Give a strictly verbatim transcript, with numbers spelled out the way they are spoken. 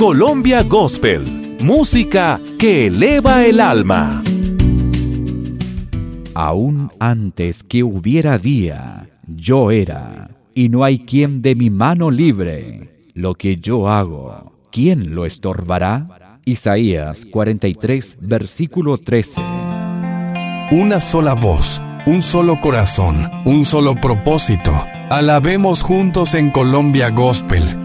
Colombia Gospel, música que eleva el alma. Aún antes que hubiera día, yo era, y no hay quien de mi mano libre. Lo que yo hago, ¿quién lo estorbará? Isaías cuarenta y tres, versículo trece. Una sola voz, un solo corazón, un solo propósito. Alabemos juntos en Colombia Gospel.